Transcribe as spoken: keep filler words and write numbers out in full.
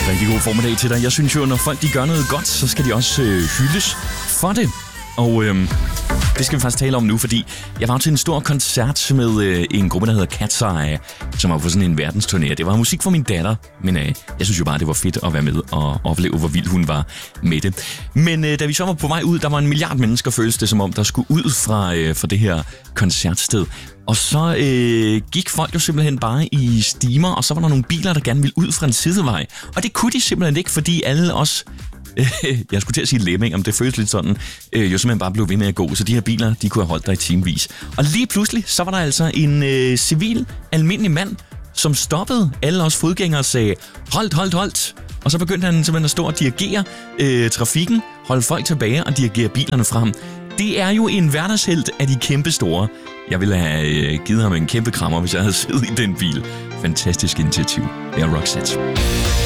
Rigtig god formiddag til dig. Jeg synes jo, når folk de gør noget godt, så skal de også øh, hyldes for det. Og øh, det skal vi faktisk tale om nu, fordi jeg var til en stor koncert med øh, en gruppe, der hedder Cat's Eye, som var på sådan en verdensturné. Det var musik for min datter, men øh, jeg synes jo bare, det var fedt at være med og opleve, hvor vild hun var med det. Men øh, da vi så var på vej ud, der var en milliard mennesker, føltes det som om, der skulle ud fra, øh, fra det her koncertsted. Og så øh, gik folk jo simpelthen bare i stimer, og så var der nogle biler, der gerne ville ud fra en sidevej. Og det kunne de simpelthen ikke, fordi alle os... jeg skulle til at sige lemming, om det føles lidt sådan, øh, jo simpelthen bare blev ved med at gå, så de her biler, de kunne have holdt der i timevis. Og lige pludselig, så var der altså en øh, civil, almindelig mand, som stoppede alle os fodgængere og sagde, holdt, holdt, holdt. Og så begyndte han simpelthen at stå og dirigere øh, trafikken, holde folk tilbage og dirigere bilerne frem. Det er jo en hverdagshelt af de kæmpe store. Jeg ville have øh, givet ham en kæmpe krammer, hvis jeg havde siddet i den bil. Fantastisk initiativ. Det er Roxette.